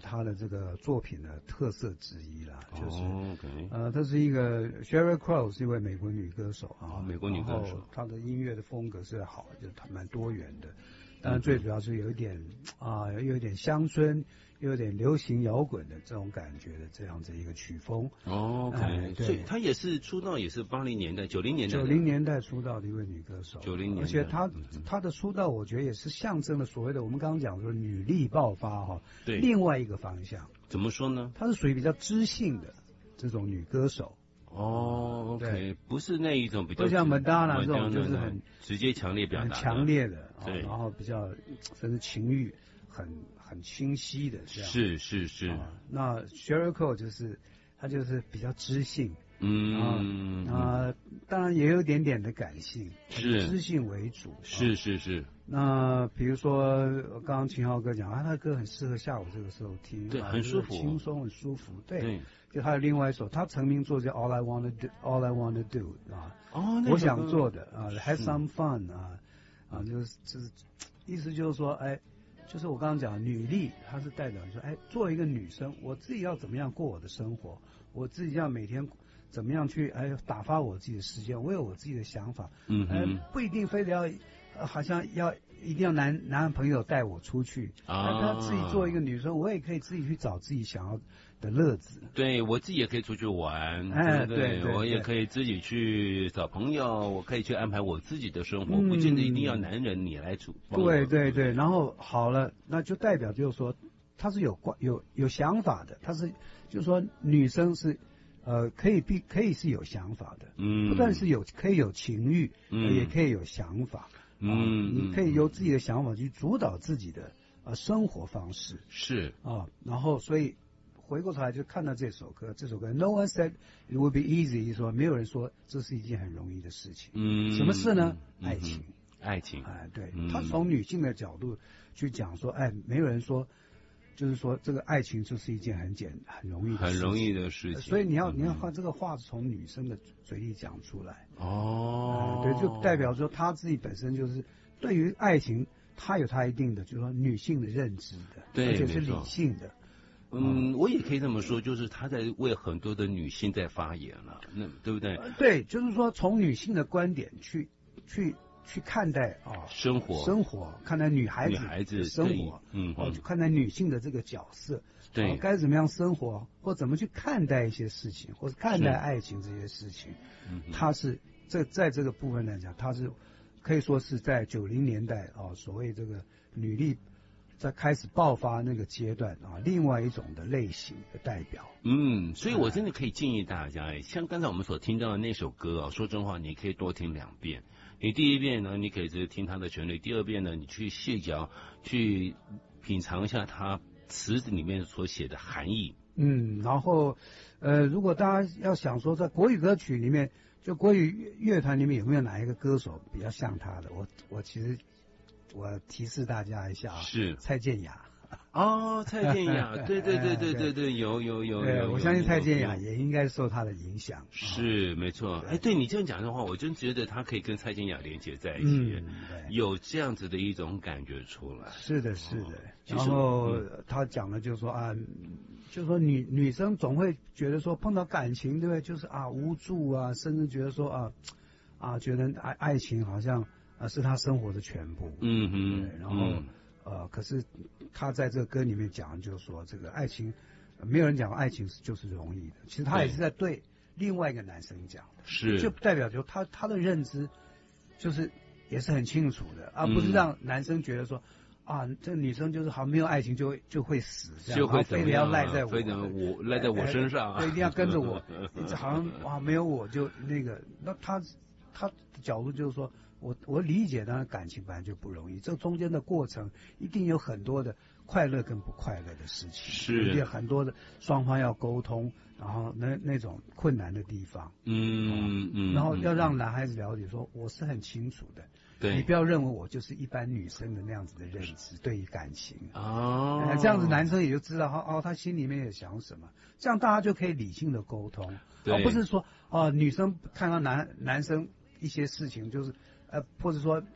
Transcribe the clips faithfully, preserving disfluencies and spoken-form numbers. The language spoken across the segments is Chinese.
他的这个作品的特色之一啦，就是、 哦 okay、 呃，她是一个 Sheryl Crow 是一位美国女歌手啊， 哦、美国女歌手， 她的音乐的风格是好，就蛮多元的，当然最主要是有一点啊、呃，有一点乡村，又有点流行摇滚的这种感觉的这样子一个曲风。 哦 ，OK，、呃、所以她也是出道也是八零年代、九零年代、 九零年代出道的一位女歌手。 九零年代， 而且她她、嗯、的出道，我觉得也是象征了所谓的我们刚刚讲说女力爆发哈， 对， 另外一个方向。 怎么说呢？ 她是属于比较知性的这种女歌手。 哦 ，OK， 不是那一种比较， 不像 Madonna 这种就是很直接强烈表达、 很强烈的， 对、 哦，然后比较甚至情欲很很清晰的这样。 是是是。 啊、那 Sheryl Crow 就是她就是比较知性， 嗯啊、呃，当然也有一点点的感性， 是知性为主。 是是是。 那比如说刚刚秦昊哥讲啊，他的歌很适合下午这个时候听， 对， 啊、 很舒服， 轻松很舒服，对。 对， 就还有另外一首，他成名作叫 All I Wanna Do，All I Wanna Do 啊， 哦， 我想做的啊 ，Have Some Fun 啊，啊，就是就是意思就是说，哎，就是我刚刚讲女力，它是代表说，哎，作为一个女生，我自己要怎么样过我的生活，我自己要每天怎么样去哎打发我自己的时间，我有我自己的想法， 嗯哼， 哎，不一定非得要。好像要一定要男男朋友带我出去，啊，他自己做一个女生，我也可以自己去找自己想要的乐子。 对，我自己也可以出去玩， 哎， 对对对， 我也可以自己去找朋友，我可以去安排我自己的生活， 嗯、 不见得一定要男人你来主。 对对对，然后好了，那就代表就是说，他是有关有有想法的，他是就是说女生是。呃，可以必可以是有想法的， 嗯， 不但是有可以有情欲， 嗯， 也可以有想法， 嗯， 啊、你可以由自己的想法去主导自己的呃生活方式， 是啊，然后所以回过头来就看到这首歌，这首歌 No one said it would be easy， 说没有人说这是一件很容易的事情， 嗯， 什么事呢？ 嗯、 爱情， 爱情， 哎，对， 嗯、 他从女性的角度去讲说，哎，没有人说。就是说，这个爱情就是一件很简、很容易的事情， 很容易的事情。 所以你要、嗯、你要把这个话从女生的嘴里讲出来。 哦、 呃，对，就代表说她自己本身就是对于爱情，她有她一定的，就是说女性的认知的， 对， 而且是理性的。 嗯，我也可以这么说，就是她在为很多的女性在发言了，那对不对？ 呃、对，就是说从女性的观点去去。去看待啊， 生活， 生活，看待女孩子， 女孩子生活， 嗯， 哦，就看待女性的这个角色， 对， 哦、该怎么样生活，或怎么去看待一些事情，或者看待爱情这些事情， 嗯， 它是这在这个部分来讲，它是可以说是在九零年代啊，所谓这个女力在开始爆发那个阶段啊，另外一种的类型的代表。 嗯，所以我真的可以建议大家，哎，像刚才我们所听到的那首歌啊，说真话，你可以多听两遍。你第一遍呢，你可以直接听它的旋律；第二遍呢，你去细嚼，去品尝一下它词里面所写的含义。 嗯，然后，呃，如果大家要想说，在国语歌曲里面，就国语乐团里面有没有哪一个歌手比较像他的？我我其实我提示大家一下啊， 是蔡健雅。 哦，蔡健雅，对对对对对对，有有有有， 我相信蔡健雅也应该受她的影响。 是没错，哎，对你这样讲的话，我真觉得她可以跟蔡健雅连接在一起， 嗯、 有这样子的一种感觉出来。 是的，是的。然后他讲的就是说啊，就是说女女生总会觉得说碰到感情，对不对？就是啊无助啊，甚至觉得说啊啊，觉得爱爱情好像啊是她生活的全部。 嗯哼， 对，然后。嗯呃，可是他在这个歌里面讲，就是说这个爱情，呃、没有人讲爱情是就是容易的。其实他也是在对另外一个男生讲的， 是就代表就他他的认知就是也是很清楚的，而不是让男生觉得说、嗯、啊，这个女生就是好没有爱情就会就会死，这样就会非得要赖在我， 非得我赖在我身上、啊， 对，一定要跟着我，好像哇没有我就那个，那他他的角度就是说。我我理解，当然感情本来就不容易，这中间的过程一定有很多的快乐跟不快乐的事情， 是， 有很多的双方要沟通，然后那那种困难的地方， 嗯嗯， 然后要让男孩子了解说，我是很清楚的， 对， 你不要认为我就是一般女生的那样子的认知，对于感情哦、 呃，这样子男生也就知道哦，他心里面也想什么，这样大家就可以理性的沟通，而不是说哦、呃，女生看到男男生一些事情就是。呃，或者说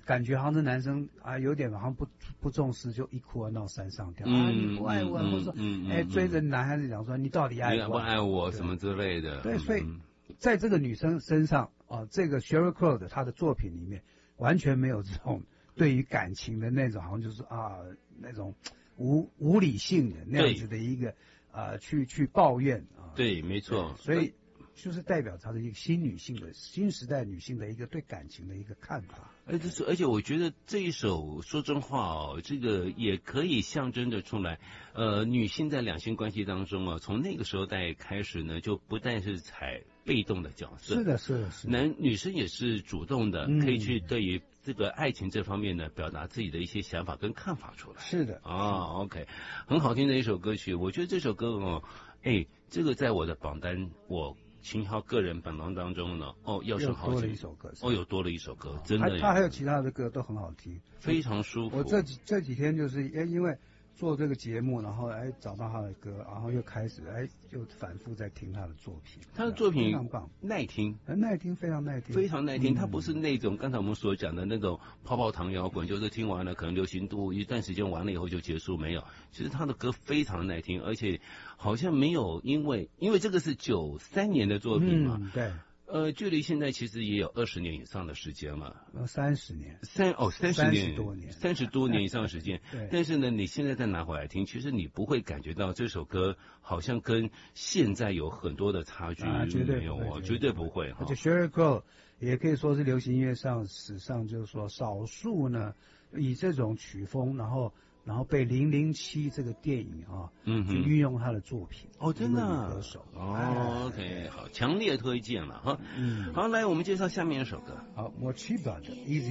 感觉好像这男生啊有点好像不不重视，就一哭二闹三上吊、 嗯、 啊，你不爱我， 嗯、 或者说嗯、 哎追着男孩子讲说你到底爱不不爱我什么之类的。 对，所以嗯、 在这个女生身上啊，这个 Sheryl Crow 的她的作品里面完全没有这种对于感情的那种，好像就是啊那种无无理性的那样子的一个啊去去抱怨啊。 对，没错。 所以就是代表她的一个新女性的新时代女性的一个对感情的一个看法。 而且而且我觉得这一首说真话哦，这个也可以象征着出来，呃，女性在两性关系当中啊，从那个时候代开始呢，就不但是采被动的角色， 是的，是的，是的， 男女生也是主动的， 嗯、 可以去对于这个爱情这方面呢，表达自己的一些想法跟看法出来。 是的， 啊、哦、，OK， 很好听的一首歌曲，我觉得这首歌哦，哎，这个在我的榜单我。秦昊个人榜单当中呢，哦，要是好多了一首歌， 哦，有多了一首歌，真的， 他还有其他的歌都很好听， 非常舒服。 我这几这几天就是哎，因为做这个节目，然后哎找到他的歌，然后又开始哎又反复在听他的作品。 他的作品非常棒， 耐听， 很耐听，非常耐听， 非常耐听。 嗯、 他不是那种刚才我们所讲的那种泡泡糖摇滚，就是听完了可能流行度一段时间完了以后就结束，没有。其实他的歌非常耐听，而且好像没有因为因为这个是九三年的作品嘛， 嗯、对。 呃，距离现在其实也有二十年以上的时间了， 呃，三十年， 三哦三十年， 三十多年， 三十多年以上的时间。 对。 但是呢，你现在再拿回来听，其实你不会感觉到这首歌好像跟现在有很多的差距， 啊，绝对没有哦， 绝对不会。 而且 Sheryl Crow 也可以说是流行音乐上史上就是说少数呢以这种曲风，然后。然后被零零七这个电影啊， 嗯， 去运用他的作品哦，真的， 歌手哦 ，OK， 好，强烈推荐了哈。 嗯， 好，来我们介绍下面一首歌， 好，Mochiba 的 Easy。